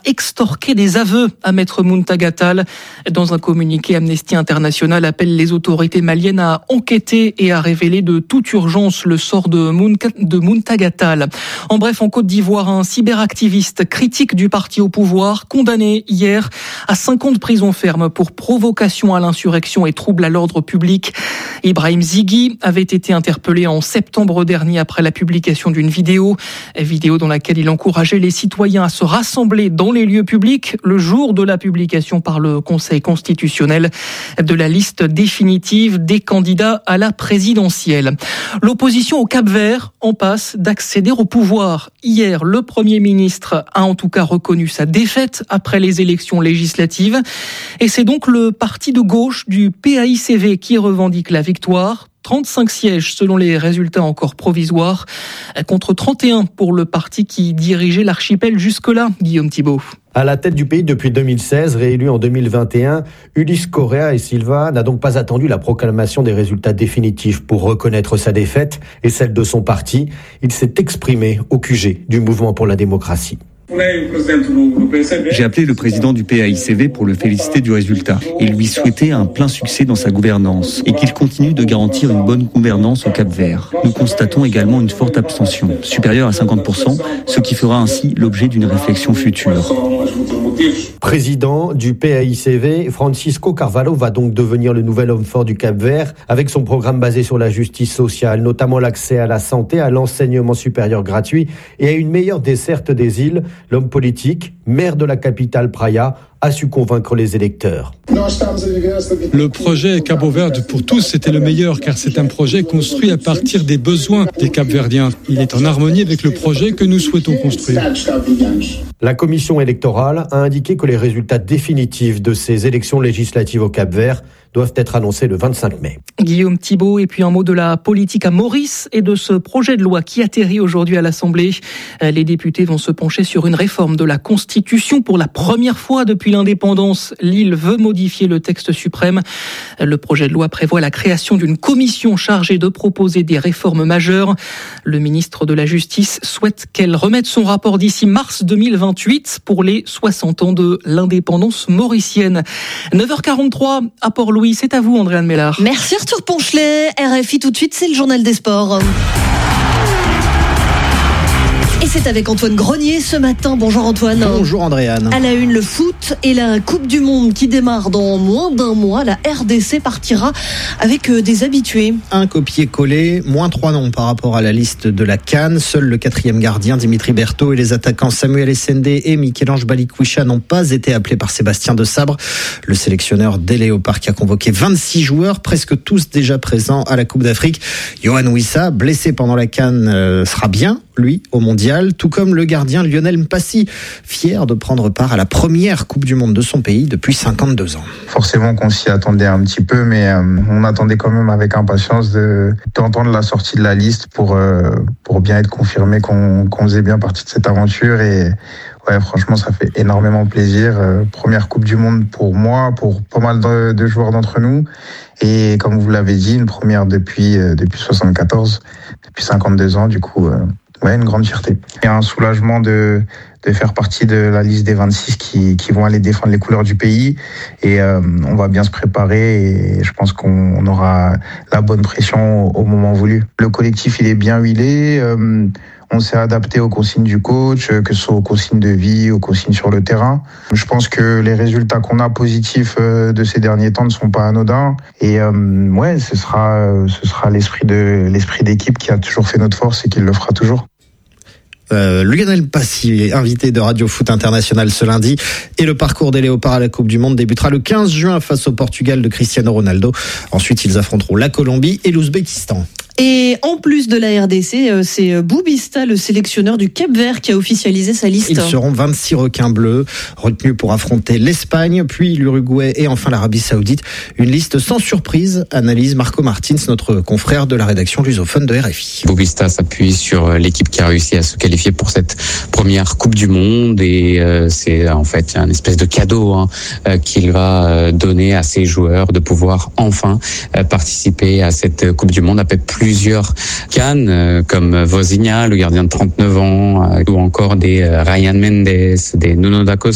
extorqué des aveux à Maître Muntagha Tall. Dans un communiqué, Amnesty International appelle les autorités maliennes à enquêter et à révéler de toute urgence le sort de Muntagha Tall. En bref, en Côte d'Ivoire, un cyberactiviste critique du parti au pouvoir, condamné hier à 5 ans de prison ferme pour provocation à l'insurrection et trouble à l'ordre public. Ibrahim Zighi avait été interpellé en septembre dernier après la publication d'une vidéo dans laquelle il encourageait les citoyens à se rassembler dans les lieux publics le jour de la publication par le Conseil constitutionnel de la liste définitive des candidats à la présidentielle. L'opposition au Cap-Vert en passe d'accéder au pouvoir. Hier, le Premier ministre a en tout cas reconnu sa défaite après les élections législatives. Et c'est donc le parti de gauche du PAICV qui revendique la victoire. 35 sièges selon les résultats encore provisoires, contre 31 pour le parti qui dirigeait l'archipel jusque-là, Guillaume Thibault. À la tête du pays depuis 2016, réélu en 2021, Ulysse Correa et Silva n'a donc pas attendu la proclamation des résultats définitifs pour reconnaître sa défaite et celle de son parti. Il s'est exprimé au QG du Mouvement pour la démocratie. J'ai appelé le président du PAICV pour le féliciter du résultat et lui souhaiter un plein succès dans sa gouvernance et qu'il continue de garantir une bonne gouvernance au Cap-Vert. Nous constatons également une forte abstention, supérieure à 50%, ce qui fera ainsi l'objet d'une réflexion future. Président du PAICV, Francisco Carvalho va donc devenir le nouvel homme fort du Cap-Vert avec son programme basé sur la justice sociale, notamment l'accès à la santé, à l'enseignement supérieur gratuit et à une meilleure desserte des îles. L'homme politique, maire de la capitale Praia, a su convaincre les électeurs. Le projet Cabo Verde pour tous, c'était le meilleur car c'est un projet construit à partir des besoins des Cap-Verdiens. Il est en harmonie avec le projet que nous souhaitons construire. La commission électorale a indiqué que les résultats définitifs de ces élections législatives au Cap-Vert doivent être annoncés le 25 mai. Guillaume Thibault, et puis un mot de la politique à Maurice et de ce projet de loi qui atterrit aujourd'hui à l'Assemblée. Les députés vont se pencher sur une réforme de la Constitution. Pour la première fois depuis l'indépendance, l'île veut modifier le texte suprême. Le projet de loi prévoit la création d'une commission chargée de proposer des réformes majeures. Le ministre de la Justice souhaite qu'elle remette son rapport d'ici mars 2028 pour les 60 ans de l'indépendance mauricienne. 9h43 à Port-Louis. C'est à vous, Andréane Mélard. Merci Arthur Ponchelet. RFI tout de suite, c'est le journal des sports. Et c'est avec Antoine Grenier ce matin. Bonjour Antoine. Bonjour Andréane. À la une, le foot et la Coupe du Monde qui démarre dans moins d'un mois. La RDC partira avec des habitués. Un copier-coller, moins 3 noms par rapport à la liste de la CAN. Seul le 4e gardien Dimitri Berthaud et les attaquants Samuel Essendé et Michel-Ange Balikwisha n'ont pas été appelés par Sébastien Desabre. Le sélectionneur des Léopards qui a convoqué 26 joueurs, presque tous déjà présents à la Coupe d'Afrique. Yohan Wissa, blessé pendant la CAN, sera bien, lui, au mondial, tout comme le gardien Lionel Mpassi, fier de prendre part à la première Coupe du Monde de son pays depuis 52 ans. Forcément qu'on s'y attendait un petit peu, mais on attendait quand même avec impatience d'entendre la sortie de la liste pour bien être confirmé qu'on faisait bien partie de cette aventure. Et ouais, franchement, ça fait énormément plaisir. Première Coupe du Monde pour moi, pour pas mal de joueurs d'entre nous. Et comme vous l'avez dit, une première depuis 74, depuis 52 ans, du coup... Ouais, une grande fierté. Et un soulagement de faire partie de la liste des 26 qui vont aller défendre les couleurs du pays. Et on va bien se préparer et je pense qu'on aura la bonne pression au moment voulu. Le collectif, il est bien huilé. On s'est adapté aux consignes du coach, que ce soit aux consignes de vie, aux consignes sur le terrain. Je pense que les résultats qu'on a positifs de ces derniers temps ne sont pas anodins. Et ouais, ce sera l'esprit d'équipe qui a toujours fait notre force et qui le fera toujours. Lionel Mpassi, invité de Radio Foot International ce lundi, et le parcours des Léopards à la Coupe du Monde débutera le 15 juin face au Portugal de Cristiano Ronaldo. Ensuite, ils affronteront la Colombie et l'Ouzbékistan. Et en plus de la RDC, c'est Boubista, le sélectionneur du Cap-Vert, qui a officialisé sa liste. Ils seront 26 requins bleus, retenus pour affronter l'Espagne, puis l'Uruguay et enfin l'Arabie Saoudite. Une liste sans surprise, analyse Marco Martins, notre confrère de la rédaction lusophone de RFI. Boubista s'appuie sur l'équipe qui a réussi à se qualifier pour cette première Coupe du Monde et c'est en fait un espèce de cadeau qu'il va donner à ses joueurs de pouvoir enfin participer à cette Coupe du Monde après plusieurs CAN comme Vozinha, le gardien de 39 ans, ou encore des Ryan Mendes, des Nuno da Costa.